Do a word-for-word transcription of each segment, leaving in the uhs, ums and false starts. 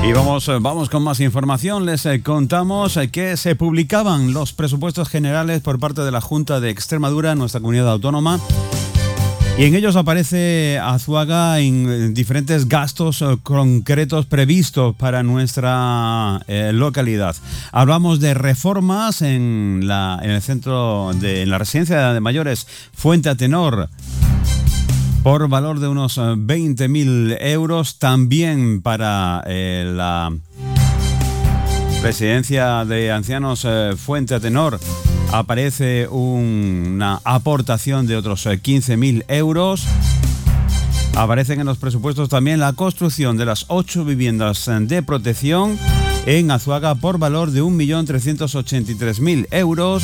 Y vamos, vamos con más información. Les eh, contamos eh, que se publicaban los presupuestos generales por parte de la Junta de Extremadura, nuestra comunidad autónoma. Y en ellos aparece Azuaga en diferentes gastos concretos previstos para nuestra eh, localidad. Hablamos de reformas en, la, en el centro, de, en la residencia de mayores Fuente Atenor, por valor de unos veinte mil euros. También para eh, la residencia de ancianos eh, Fuente Atenor aparece un, una aportación de otros quince mil euros. Aparecen en los presupuestos también la construcción de las ocho viviendas de protección en Azuaga por valor de un millón trescientos ochenta y tres mil euros.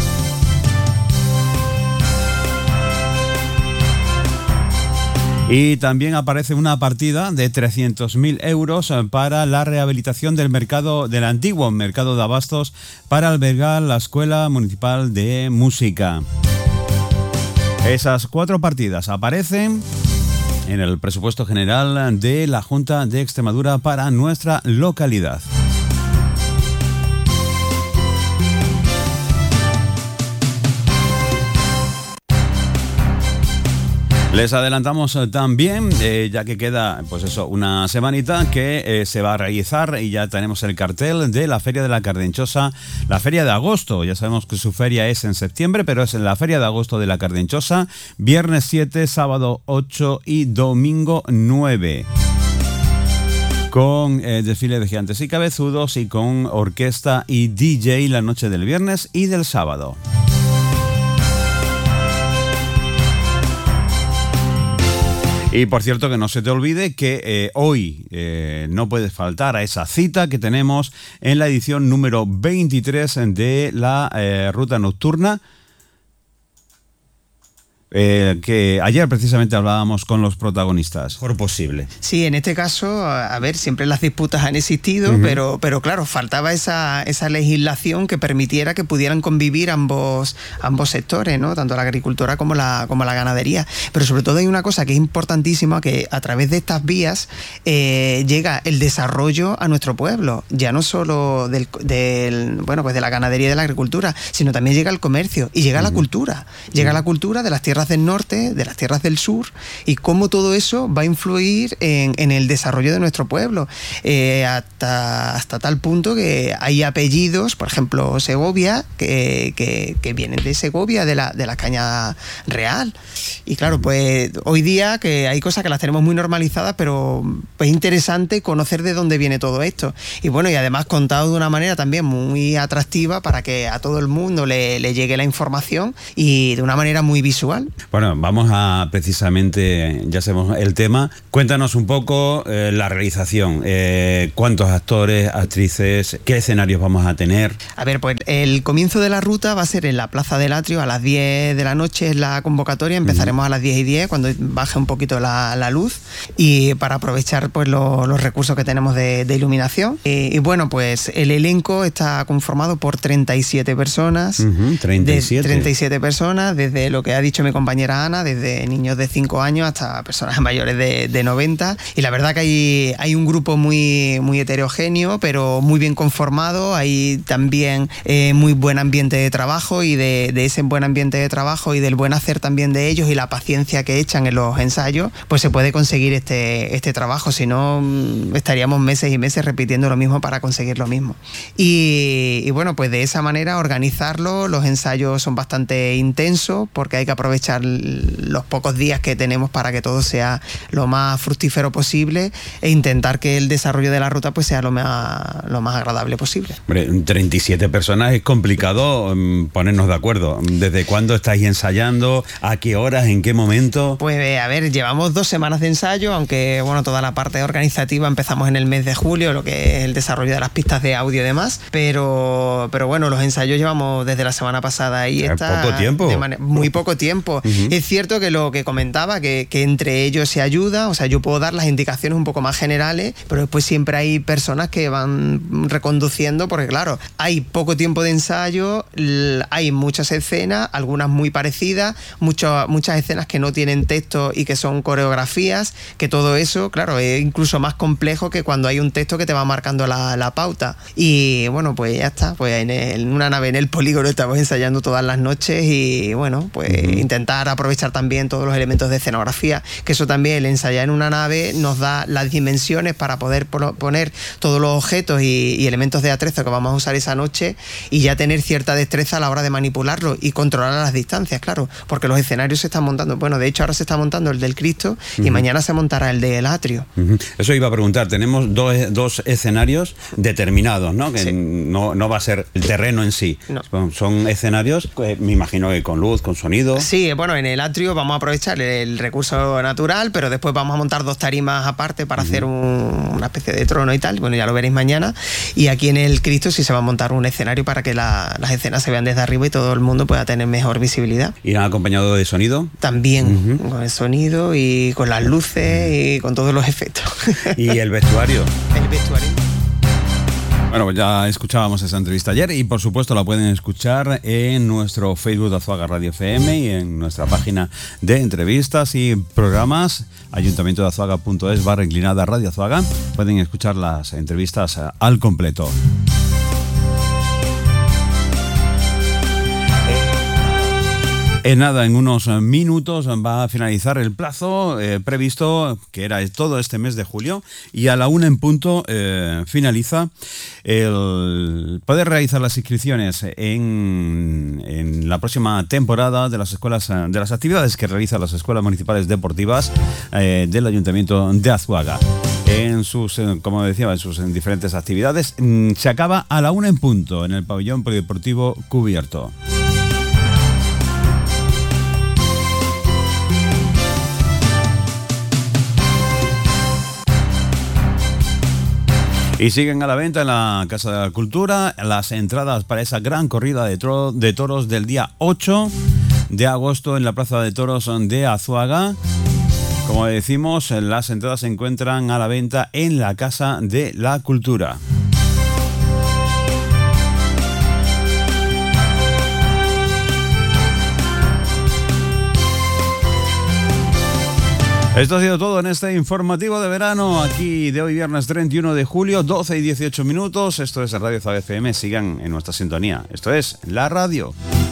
Y también aparece una partida de trescientos mil euros para la rehabilitación del mercado, del antiguo mercado de abastos, para albergar la Escuela Municipal de Música. Esas cuatro partidas aparecen en el presupuesto general de la Junta de Extremadura para nuestra localidad. Les adelantamos también, eh, ya que queda pues eso, una semanita, que eh, se va a realizar y ya tenemos el cartel de la Feria de la Cardenchosa, la Feria de Agosto. Ya sabemos que su feria es en septiembre, pero es en la Feria de Agosto de la Cardenchosa, viernes siete, sábado ocho y domingo nueve. Con eh, desfile de gigantes y cabezudos y con orquesta y D J la noche del viernes y del sábado. Y por cierto, que no se te olvide que eh, hoy eh, no puedes faltar a esa cita que tenemos en la edición número veintitrés de la eh, Ruta Nocturna. Eh, que ayer precisamente hablábamos con los protagonistas. Mejor posible. Sí, en este caso, a ver, siempre las disputas han existido, uh-huh. pero, pero claro, faltaba esa, esa legislación que permitiera que pudieran convivir ambos, ambos sectores, ¿no? Tanto la agricultura como la, como la ganadería. Pero sobre todo hay una cosa que es importantísima, que a través de estas vías eh, llega el desarrollo a nuestro pueblo, ya no solo del, del, bueno, pues de la ganadería y de la agricultura, sino también llega el comercio y llega uh-huh. la cultura. Llega uh-huh. la cultura de las tierras del norte, de las tierras del sur, y cómo todo eso va a influir en, en el desarrollo de nuestro pueblo, eh, hasta, hasta tal punto que hay apellidos, por ejemplo Segovia, que, que, que vienen de Segovia, de la, de la caña real. Y claro, pues hoy día que hay cosas que las tenemos muy normalizadas, pero es interesante conocer de dónde viene todo esto. Y bueno, y además contado de una manera también muy atractiva para que a todo el mundo le, le llegue la información y de una manera muy visual. Bueno, vamos a precisamente, ya sabemos el tema. Cuéntanos un poco eh, la realización. Eh, ¿Cuántos actores, actrices, qué escenarios vamos a tener? A ver, pues el comienzo de la ruta va a ser en la Plaza del Atrio a las diez de la noche, es la convocatoria. Empezaremos uh-huh. a las diez y diez, cuando baje un poquito la, la luz, y para aprovechar pues lo, los recursos que tenemos de, de iluminación. Y, y bueno, pues el elenco está conformado por treinta y siete personas. Uh-huh, treinta y siete. De, treinta y siete personas, desde lo que ha dicho mi compañera Ana, desde niños de cinco años hasta personas mayores de, de noventa. Y la verdad que hay, hay un grupo muy, muy heterogéneo, pero muy bien conformado. Hay también eh, muy buen ambiente de trabajo, y de, de ese buen ambiente de trabajo y del buen hacer también de ellos y la paciencia que echan en los ensayos, pues se puede conseguir este, este trabajo. Si no, estaríamos meses y meses repitiendo lo mismo para conseguir lo mismo. Y, y bueno, pues de esa manera organizarlo. Los ensayos son bastante intensos porque hay que aprovechar los pocos días que tenemos para que todo sea lo más fructífero posible e intentar que el desarrollo de la ruta pues sea lo más, lo más agradable posible. Hombre, treinta y siete personas es complicado um, ponernos de acuerdo. ¿Desde cuándo estáis ensayando? ¿A qué horas? ¿En qué momento? Pues a ver, llevamos dos semanas de ensayo, aunque bueno, toda la parte organizativa empezamos en el mes de julio, lo que es el desarrollo de las pistas de audio y demás, pero, pero bueno, los ensayos llevamos desde la semana pasada y está poco tiempo. De manera, muy poco tiempo. trabajo. Uh-huh. Es cierto que lo que comentaba, que, que entre ellos se ayuda, o sea, yo puedo dar las indicaciones un poco más generales, pero después siempre hay personas que van reconduciendo, porque claro, hay poco tiempo de ensayo, hay muchas escenas, algunas muy parecidas, mucho, muchas escenas que no tienen texto y que son coreografías, que todo eso, claro, es incluso más complejo que cuando hay un texto que te va marcando la, la pauta. Y bueno, pues ya está, pues en, el, en una nave en el polígono estamos ensayando todas las noches y bueno, pues uh-huh. intentar aprovechar también todos los elementos de escenografía, que eso también, el ensayar en una nave nos da las dimensiones para poder poner todos los objetos y, y elementos de atrezo que vamos a usar esa noche y ya tener cierta destreza a la hora de manipularlo y controlar las distancias, claro, porque los escenarios se están montando, bueno, de hecho ahora se está montando el del Cristo uh-huh. y mañana se montará el del atrio. Uh-huh. Eso iba a preguntar, tenemos dos, dos escenarios determinados, ¿no? Que sí. no, no va a ser el terreno en sí, no. son escenarios, me imagino que con luz, con sonido. Sí, bueno, en el atrio vamos a aprovechar el recurso natural, pero después vamos a montar dos tarimas aparte para uh-huh. hacer un, una especie de trono y tal, bueno, ya lo veréis mañana, y aquí en el Cristo sí se va a montar un escenario para que la, las escenas se vean desde arriba y todo el mundo pueda tener mejor visibilidad. ¿Irán acompañado de sonido? También, uh-huh. con el sonido y con las luces uh-huh. y con todos los efectos. ¿Y el vestuario? El vestuario. Bueno, pues ya escuchábamos esa entrevista ayer y por supuesto la pueden escuchar en nuestro Facebook de Azuaga Radio F M y en nuestra página de entrevistas y programas ayuntamiento de azuaga punto es barra inclinada Radio Azuaga. Pueden escuchar las entrevistas al completo. En nada, en unos minutos va a finalizar el plazo eh, previsto, que era todo este mes de julio, y a la una en punto eh, finaliza el poder realizar las inscripciones en, en la próxima temporada de las escuelas, de las actividades que realizan las escuelas municipales deportivas eh, del Ayuntamiento de Azuaga. En sus, como decía, en sus en diferentes actividades, se acaba a la una en punto en el pabellón polideportivo cubierto. Y siguen a la venta en la Casa de la Cultura las entradas para esa gran corrida de, tro- de toros del día ocho de agosto en la Plaza de Toros de Azuaga. Como decimos, las entradas se encuentran a la venta en la Casa de la Cultura. Esto ha sido todo en este informativo de verano, aquí de hoy viernes treinta y uno de julio, doce y dieciocho minutos. Esto es Radio Azuaga F M, sigan en nuestra sintonía. Esto es La Radio.